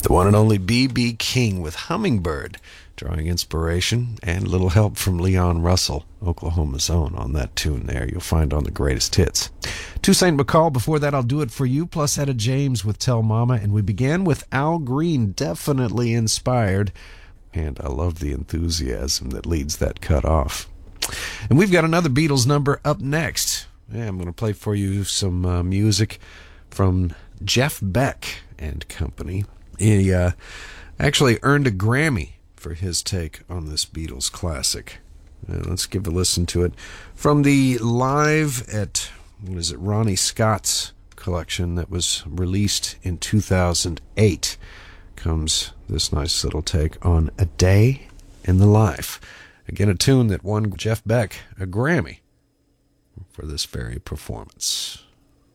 The one and only B.B. King with Hummingbird, drawing inspiration and a little help from Leon Russell, Oklahoma's own, on that tune there you'll find on the Greatest Hits. Toussaint McCall, before that I'll Do It For You, plus Etta James with Tell Mama, and we began with Al Green, definitely inspired, and I love the enthusiasm that leads that cut off. And we've got another Beatles number up next. Yeah, I'm going to play for you some music from Jeff Beck and company. He actually earned a Grammy for his take on this Beatles classic. Let's give a listen to it. From the Live at, Ronnie Scott's collection that was released in 2008, comes this nice little take on A Day in the Life. Again, a tune that won Jeff Beck a Grammy for this very performance.